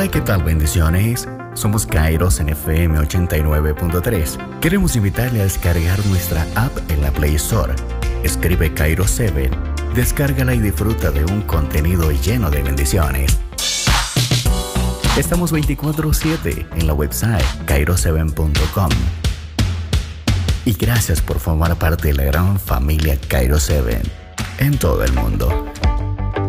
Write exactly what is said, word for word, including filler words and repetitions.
Hola, ¿qué tal? Bendiciones. Somos Kairos en F M ochenta y nueve punto tres. Queremos invitarle a descargar nuestra app en la Play Store. Escribe Kairos siete, descárgala y disfruta de un contenido lleno de bendiciones. Estamos veinticuatro siete en la website kairos siete punto com. Y gracias por formar parte de la gran familia Kairos siete en todo el mundo.